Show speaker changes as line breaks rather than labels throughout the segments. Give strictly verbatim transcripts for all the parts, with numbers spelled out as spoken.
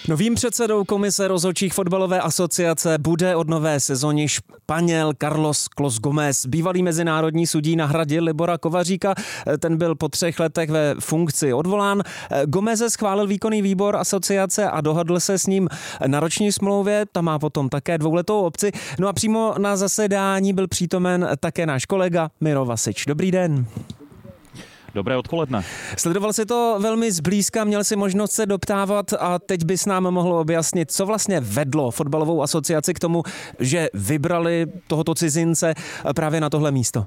Novým předsedou komise rozhodčích fotbalové asociace bude od nové sezóny Španěl Carlos Clos Gómez. Bývalý mezinárodní sudí nahradil Libora Kovaříka, ten byl po třech letech ve funkci odvolán. Gómeze schválil výkonný výbor asociace a dohodl se s ním na roční smlouvě, ta má potom také dvouletou opci. No a přímo na zasedání byl přítomen také náš kolega Miro Vasič. Dobrý den.
Dobré odpoledne.
Sledoval si to velmi zblízka, měl si možnost se doptávat a teď bys nám mohl objasnit, co vlastně vedlo fotbalovou asociaci k tomu, že vybrali tohoto cizince právě na tohle místo.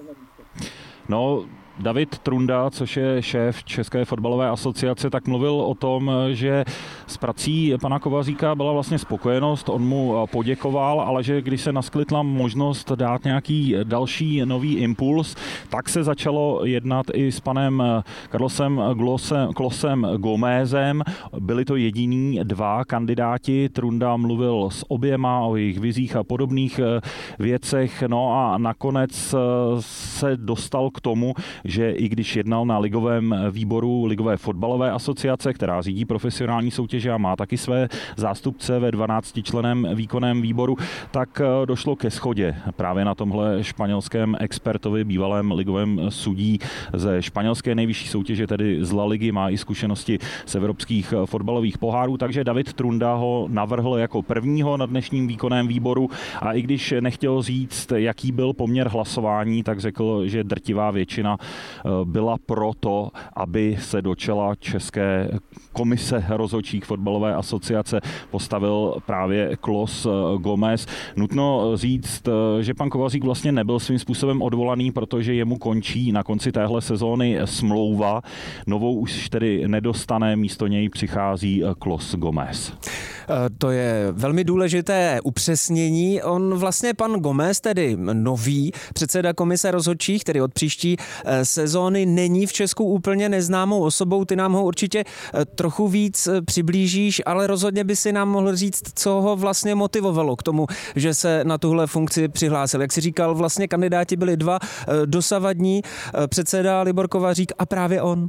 No, David Trunda, což je šéf České fotbalové asociace, tak mluvil o tom, že s prací pana Kovaříka byla vlastně spokojenost, on mu poděkoval, ale že když se naskytla možnost dát nějaký další nový impuls, tak se začalo jednat i s panem Carlosem Closem Gómezem. Byli to jediní dva kandidáti, Trunda mluvil s oběma o jejich vizích a podobných věcech, no a nakonec se dostal k tomu, že i když jednal na ligovém výboru Ligové fotbalové asociace, která řídí profesionální soutěže a má taky své zástupce ve dvanáctičlenném výkonném výboru, tak došlo ke shodě právě na tomhle španělském expertovi, bývalém ligovém sudí ze španělské nejvyšší soutěže, tedy z La Ligy, má i zkušenosti z evropských fotbalových pohárů, takže David Trunda ho navrhl jako prvního na dnešním výkonném výboru a i když nechtěl říct, jaký byl poměr hlasování, tak řekl, že drtivá většina byla proto, aby se do čela České komise rozhodčích fotbalové asociace postavil právě Clos Gómez. Nutno říct, že pan Kovařík vlastně nebyl svým způsobem odvolaný, protože jemu končí na konci téhle sezóny smlouva. Novou už tedy nedostane, místo něj přichází Clos Gómez.
To je velmi důležité upřesnění. On vlastně pan Gómez, tedy nový předseda komise rozhodčích, tedy od příští sezóny, není v Česku úplně neznámou osobou. Ty nám ho určitě trochu víc přiblížíš, ale rozhodně by si nám mohl říct, co ho vlastně motivovalo k tomu, že se na tuhle funkci přihlásil. Jak jsi říkal, vlastně kandidáti byli dva, dosavadní předseda Libor Kovařík a právě on.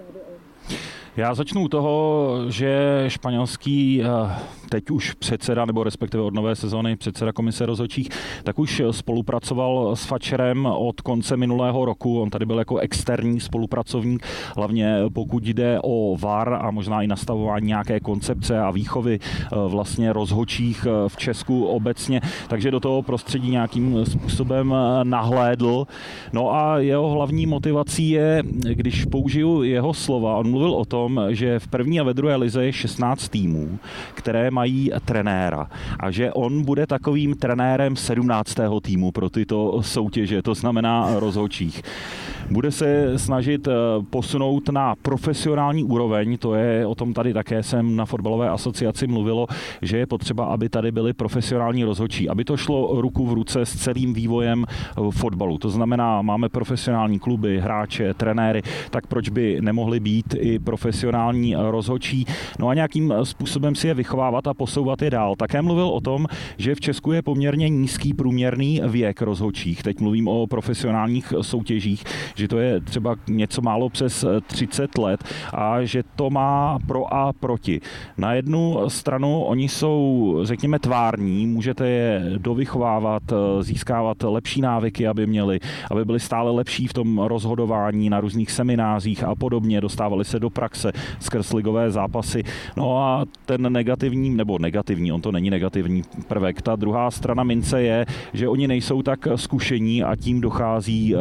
Já začnu u toho, že španělský teď už předseda, nebo respektive od nové sezóny předseda komise rozhodčích, tak už spolupracoval s Fatcherem od konce minulého roku. On tady byl jako externí spolupracovník, hlavně pokud jde o V A R a možná i nastavování nějaké koncepce a výchovy vlastně rozhodčích v Česku obecně, takže do toho prostředí nějakým způsobem nahlédl. No a jeho hlavní motivací je, když použiju jeho slova, on mluvil o tom, že v první a ve druhé lize je šestnáct týmů, které mají trenéra a že on bude takovým trenérem sedmnáctého týmu pro tyto soutěže, to znamená rozhodčích. Bude se snažit posunout na profesionální úroveň, to je, o tom tady také jsem na fotbalové asociaci mluvilo, že je potřeba, aby tady byli profesionální rozhodčí, aby to šlo ruku v ruce s celým vývojem fotbalu. To znamená, máme profesionální kluby, hráče, trenéry, tak proč by nemohli být i profesionální rozhodčí, no a nějakým způsobem si je vychovávat a posouvat je dál. Také mluvil o tom, že v Česku je poměrně nízký průměrný věk rozhodčích. Teď mluvím o profesionálních soutěžích, že to je třeba něco málo přes třicet let a že to má pro a proti. Na jednu stranu oni jsou, řekněme, tvární, můžete je dovychovávat, získávat lepší návyky, aby měli, aby byli stále lepší v tom rozhodování na různých seminářích a podobně, dostávali se do praxe skrz ligové zápasy. No a ten negativní, nebo negativní, on to není negativní prvek, ta druhá strana mince je, že oni nejsou tak zkušení a tím dochází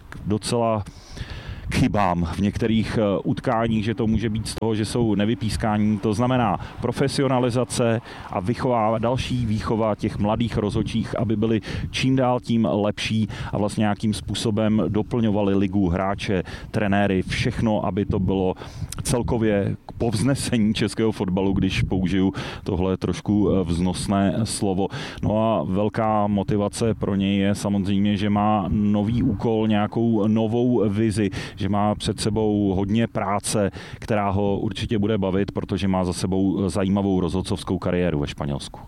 docela k chybám v některých utkáních, že to může být z toho, že jsou nevypískání. To znamená profesionalizace a vychová, další výchova těch mladých rozhodčích, aby byli čím dál tím lepší a vlastně nějakým způsobem doplňovali ligu, hráče, trenéry, všechno, aby to bylo celkově k povznesení českého fotbalu, když použiju tohle trošku vznosné slovo. No a velká motivace pro něj je samozřejmě, že má nový úkol, nějakou novou vizi, že má před sebou hodně práce, která ho určitě bude bavit, protože má za sebou zajímavou rozhodcovskou kariéru ve Španělsku.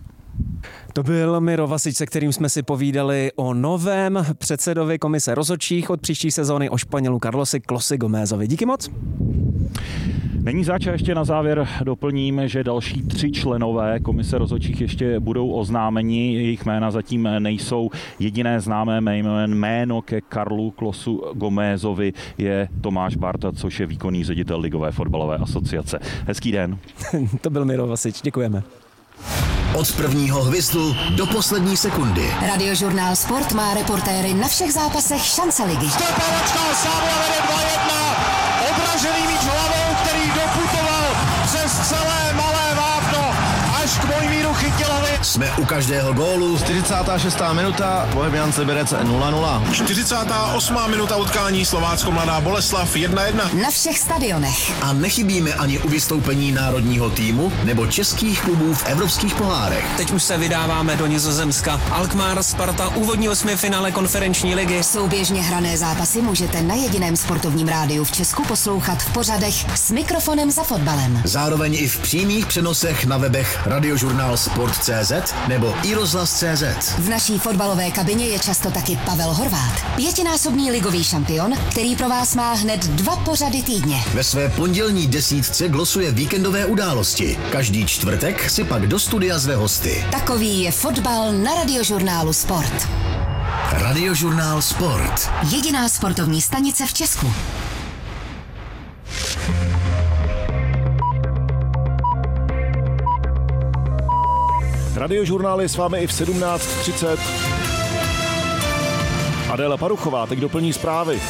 To byl Miro Vasič, se kterým jsme si povídali o novém předsedovi komise rozhodčích od příští sezóny, o Španělu Carlosi Closi Gómezovi. Díky moc.
Není zač, a ještě na závěr doplním, že další tři členové komise rozhodčích ještě budou oznámeni. Jejich jména zatím nejsou. Jediné známé jméno ke Karlu Klosu Gomézovi je Tomáš Barta, což je výkonný ředitel Ligové fotbalové asociace. Hezký den.
To byl Miro Vasič, děkujeme.
Od prvního hvizdu do poslední sekundy.
Radiožurnál Sport má reportéry na všech zápasech šance ligy.
Stepávačka Sávia vede dva jedna. Odražený míč hlavou, který doputoval přes celé malé vápno až k Mojmíru Chytilovi.
Jsme u každého gólu.
čtyřicátá šestá minuta, Bohemians Liberec nula nula.
čtyřicátá osmá minuta utkání, Slovácko Mladá Boleslav jedna jedna.
Na všech stadionech.
A nechybíme ani u vystoupení národního týmu nebo českých klubů v evropských pohárech.
Teď už se vydáváme do Nizozemska. Alkmaar Sparta, úvodní osmifinále konferenční ligy.
Souběžně hrané zápasy můžete na jediném sportovním rádiu v Česku poslouchat v pořadech S mikrofonem za fotbalem.
Zároveň i v přímých přenosech na webech Radiožurnál Sport tečka cé zet nebo i rozhlas tečka cé zet.
V naší fotbalové kabině je často taky Pavel Horváth, pětinásobný ligový šampion, který pro vás má hned dva pořady týdně.
Ve své pondělní desítce glosuje víkendové události. Každý čtvrtek si pak do studia zve hosty.
Takový je fotbal na Radiožurnálu Sport.
Radiožurnál Sport.
Jediná sportovní stanice v Česku.
Radiožurnál je s vámi i v sedmnáct třicet. Adéla Paruchová teď doplní zprávy.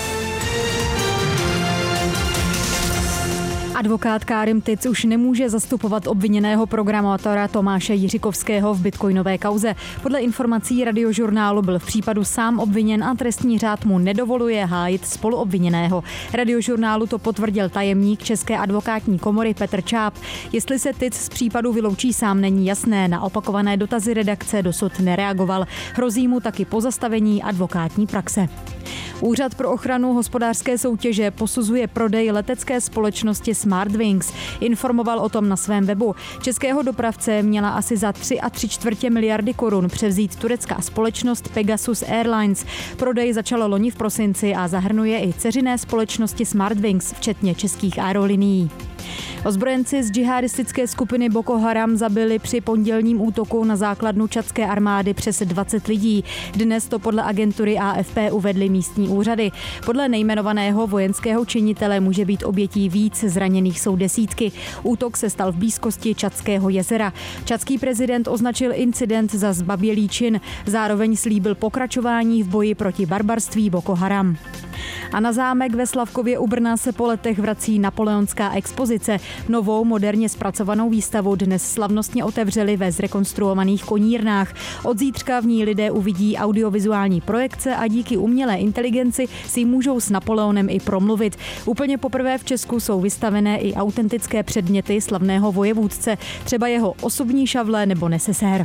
Advokát Kárim Tic už nemůže zastupovat obviněného programátora Tomáše Jiřikovského v bitcoinové kauze. Podle informací Radiožurnálu byl v případu sám obviněn a trestní řád mu nedovoluje hájit spoluobviněného. Radiožurnálu to potvrdil tajemník České advokátní komory Petr Čáp. Jestli se Tic z případu vyloučí sám, není jasné. Na opakované dotazy redakce dosud nereagoval. Hrozí mu taky pozastavení advokátní praxe. Úřad pro ochranu hospodářské soutěže posuzuje prodej letecké společnosti Smartwings. Informoval o tom na svém webu. Českého dopravce měla asi za tři a tři čtvrtě miliardy korun převzít turecká společnost Pegasus Airlines. Prodej začalo loni v prosinci a zahrnuje i dceřiné společnosti Smartwings, včetně českých aerolinií. Ozbrojenci z džihadistické skupiny Boko Haram zabili při pondělním útoku na základnu čadské armády přes dvacet lidí. Dnes to podle agentury A F P uvedly místní úřady. Podle nejmenovaného vojenského činitele může být obětí víc, zraněných jsou desítky. Útok se stal v blízkosti Čadského jezera. Čadský prezident označil incident za zbabělý čin. Zároveň slíbil pokračování v boji proti barbarství Boko Haram. A na zámek ve Slavkově u Brna se po letech vrací napoleonská expozice. Novou moderně zpracovanou výstavu dnes slavnostně otevřeli ve zrekonstruovaných konírnách. Od zítřka v ní lidé uvidí audiovizuální projekce a díky umělé inteligenci si můžou s Napoleonem i promluvit. Úplně poprvé v Česku jsou vystavené i autentické předměty slavného vojevůdce, třeba jeho osobní šavle nebo nesesér.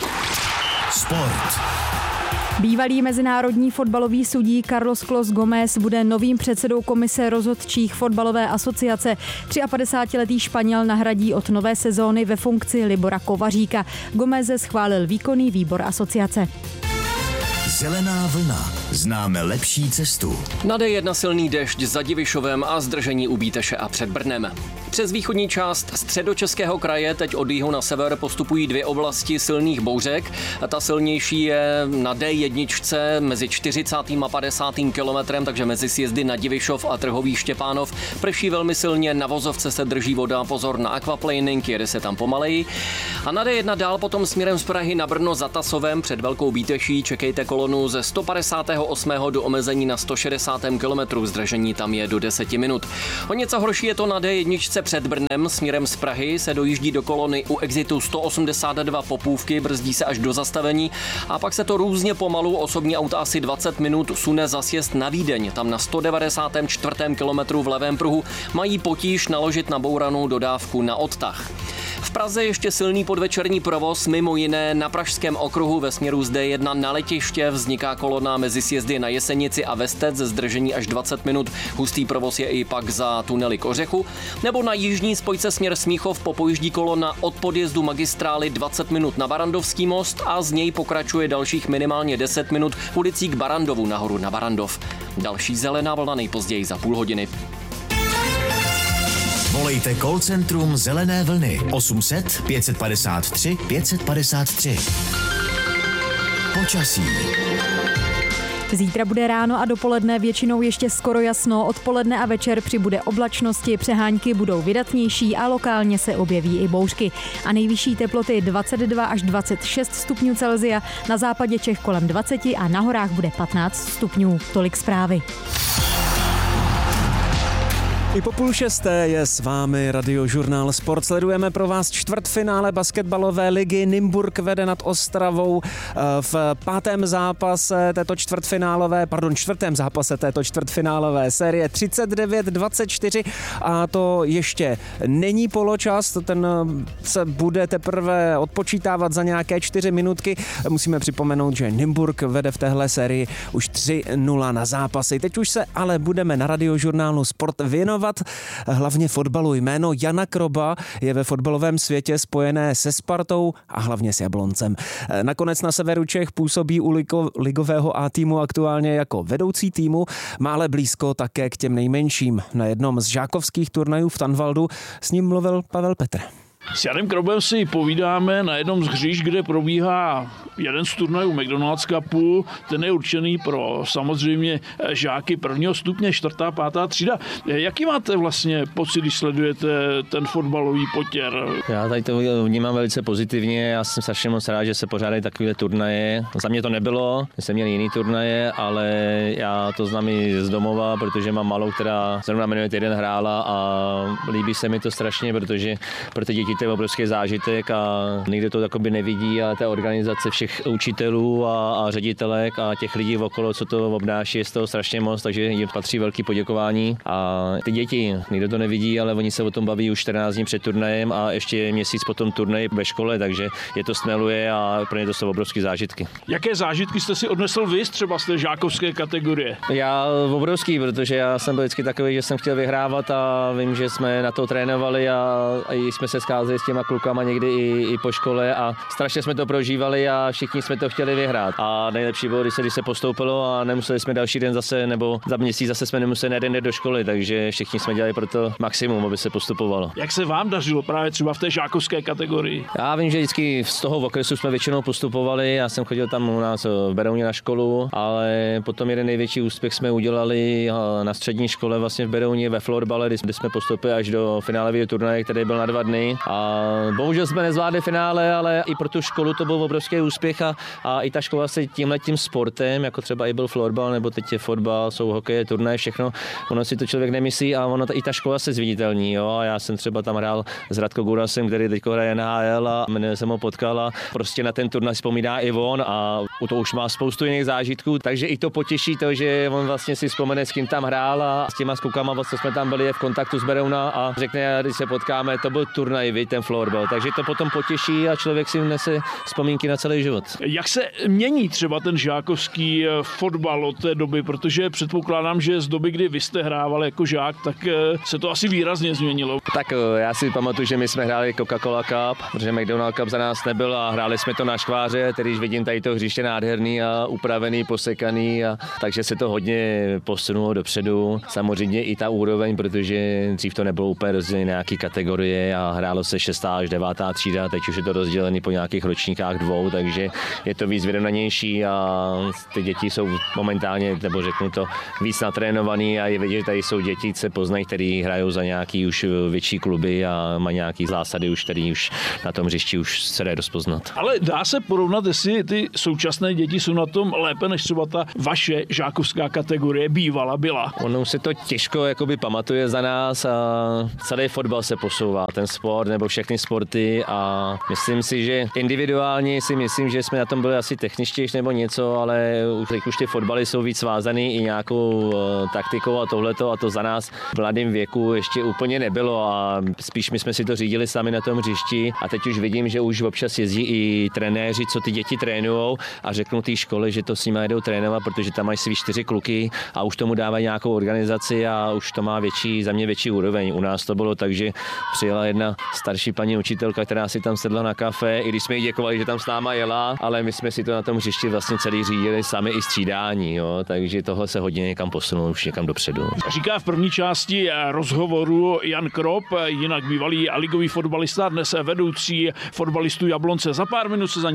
Sport.
Bývalý mezinárodní fotbalový sudí Carlos Clos Gomez bude novým předsedou komise rozhodčích fotbalové asociace. padesátitříletý Španěl nahradí od nové sezóny ve funkci Libora Kovaříka. Gomeze schválil výkonný výbor asociace.
Zelená vlna. Známe lepší cestu.
Na D jedna silný déšť za Divišovem a zdržení u Bíteše a před Brnem. Přes východní část Středočeského kraje teď od jihu na sever postupují dvě oblasti silných bouřek. Ta silnější je na D jedna mezi čtyřicátým a padesátým kilometrem, takže mezi sjezdy na Divišov a Trhový Štěpánov. Prší velmi silně, na vozovce se drží voda, pozor na aquaplaning, jede se tam pomaleji. A na D jedna dál potom směrem z Prahy na Brno za Tasovem před Velkou Bíteší čekejte kolonu ze sto padesátého osmého do omezení na sto šedesátém kilometru. Zdržení tam je do deseti minut. O něco horší je to na D jedna před Brnem. Směrem z Prahy se dojíždí do kolony u exitu sto osmdesát dva Popůvky, brzdí se až do zastavení a pak se to různě pomalu, osobní auta asi dvacet minut, sune za sjezd na Vídeň. Tam na sto devadesátém čtvrtém kilometru v levém pruhu mají potíž naložit nabouranou dodávku na odtah. V Praze ještě silný podvečerní provoz, mimo jiné na Pražském okruhu ve směru z D jedna na letiště vzniká kolona mezi sjezdy na Jesenici a Vestec ze zdržení až dvacet minut. Hustý provoz je i pak za tunely Kořechu. Nebo na jižní spojce směr Smíchov popojíždí kolona od podjezdu magistrály dvacet minut na Barandovský most a z něj pokračuje dalších minimálně deset minut ulicí k Barandovu nahoru na Barandov. Další zelená vlna nejpozději za půl hodiny.
Volejte call centrum Zelené vlny osm set pět padesát tři pět padesát tři. Počasí.
Zítra bude ráno a dopoledne většinou ještě skoro jasno, odpoledne a večer přibude oblačnosti, přehánky budou vydatnější a lokálně se objeví i bouřky. A nejvyšší teploty dvacet dva až dvacet šest stupňů Celsia, na západě Čech kolem dvacet a na horách bude patnáct stupňů. Tolik zprávy.
I po půl šesté je s vámi Radiožurnál Sport. Sledujeme pro vás čtvrtfinále basketbalové ligy. Nymburk vede nad Ostravou v pátém zápase této čtvrtfinálové, pardon, čtvrtém zápase této čtvrtfinálové série třicet devět dvacet čtyři a to ještě není poločas, ten se bude teprve odpočítávat za nějaké čtyři minutky. Musíme připomenout, že Nymburk vede v téhle sérii už tři nula na zápasy. Teď už se ale budeme na Radiožurnálu Sport věnovat hlavně fotbalu. Jméno Jana Kroba je ve fotbalovém světě spojené se Spartou a hlavně s Jabloncem. Nakonec na severu Čech působí u ligového A týmu aktuálně jako vedoucí týmu, má ale blízko také k těm nejmenším. Na jednom z žákovských turnajů v Tanvaldu s ním mluvil Pavel Petr.
S Janem Krobem si povídáme na jednom z hřišť, kde probíhá jeden z turnajů McDonald's Cupu. Ten je určený pro samozřejmě žáky prvního stupně, čtvrtá, pátá třída. Jaký máte vlastně pocit, když sledujete ten fotbalový potěr?
Já tady to vnímám velice pozitivně. Já jsem strašně moc rád, že se pořádají takové turnaje. Za mě to nebylo, jsem měl jiný turnaje, ale já to znám i z domova, protože mám malou, která zrovna jmenuje týden hrála a líbí se mi to strašně, protože pro ty děti to je obrovský zážitek a nikdo to takoby nevidí, ale ta organizace všech učitelů a, a ředitelek a těch lidí okolo, co to obnáší, je z toho strašně moc, takže jim patří velký poděkování. A ty děti, nikdo to nevidí, ale oni se o tom baví už čtrnáct dní před turnajem a ještě měsíc potom turnaj ve škole, takže je to stmeluje a pro ně to jsou obrovský zážitky.
Jaké zážitky jste si odnesl vy třeba z té žákovské kategorie?
Já obrovský, protože já jsem byl vždycky takový, že jsem chtěl vyhrávat a vím, že jsme na to trénovali a, a jsme se scházeli s těma klukama někdy i, i po škole a strašně jsme to prožívali a všichni jsme to chtěli vyhrát. A nejlepší bylo, když se, když se postoupilo a nemuseli jsme další den zase, nebo za měsíc zase jsme nemuseli jeden den do školy, takže všichni jsme dělali pro to maximum, aby se postupovalo.
Jak se vám dařilo právě třeba v té žákovské kategorii?
Já vím, že vždycky z toho okresu jsme většinou postupovali, já jsem chodil tam u nás v Berouně na školu, ale potom jeden největší úspěch jsme udělali na střední škole vlastně v Berouně ve florbale, kdy jsme postoupili až do finálového turnaje, který byl na dva dny. A bohužel jsme nezvládli finále, ale i pro tu školu to byl obrovský úspěch a, a i ta škola se tímhletím sportem, jako třeba i byl florbal, nebo teď je fotbal, jsou hokeje, turnaje, všechno, ono si to člověk nemyslí a ono i ta škola se zviditelní. Jo? A já jsem třeba tam hrál s Radko Gurasem, který teď hraje N H L a jmenuje jsem ho potkal a prostě na ten turnaj vzpomíná i on a u toho už má spoustu jiných zážitků, takže i to potěší to, že on vlastně si vzpomene, s kým tam hrál a s těma skukama, co jsme tam byli, je v kontaktu s Berouna a řekne, když se potkáme, to byl turnaj, vy, ten florbal, takže to potom potěší a člověk si nese vzpomínky na celý život.
Jak se mění třeba ten žákovský fotbal od té doby, protože předpokládám, že z doby, kdy vy jste hrával jako žák, tak se to asi výrazně změnilo.
Tak já si pamatuju, že my jsme hráli Coca-Cola Cup, protože McDonald Cup za nás nebyl a hráli jsme to na škváře, tedy když vidím tady to hřiště nádherný a upravený, posekaný, a, takže se to hodně posunulo dopředu. Samozřejmě i ta úroveň, protože dřív to nebylo úplně rozdělené nějaký kategorie a hrálo se šestá až devátá třída, teď už je to rozdělené po nějakých ročníkách dvou, takže je to víc vyrovnanější a ty děti jsou momentálně, nebo řeknu to, víc natrénovaný a je vidět, že tady jsou děti, se poznají, který hrajou za nějaký už větší kluby a mají nějaký zásady už, který už na tom hřišti už se dá rozpoznat.
Ale dá se porovnat, jestli ty současné děti jsou na tom lépe než třeba ta vaše žákovská kategorie bývala, byla?
Ono se to těžko jakoby pamatuje za nás a celý fotbal se posouvá, ten sport nebo všechny sporty a myslím si, že individuálně si myslím, že jsme na tom byli asi techničtější nebo něco, ale už, už ty fotbaly jsou víc svázaný i nějakou uh, taktikou a tohleto a to za nás v mladém věku ještě úplně nebylo a spíš my jsme si to řídili sami na tom hřišti a teď už vidím, že už občas jezdí i trenéři, co ty děti trénujou a řeknou té škole, že to s nimi jdou trénovat, protože tam mají svý čtyři kluky a už tomu dávají nějakou organizaci a už to má větší, za mě větší úroveň. U nás to bylo tak, že přijela jedna starší paní učitelka, která si tam sedla na kafe, i když jsme jí děkovali, že tam s náma jela, ale my jsme si to na tom hřišti vlastně celý řídili sami i střídání, jo, takže tohle se hodně někam posunulo, už někam dopředu.
Říká v první části rozhovoru Jan Krop, jinak bývalý ligový fotbalista, dnes vedoucí fotbalistů Jablonce. Za pár minut se za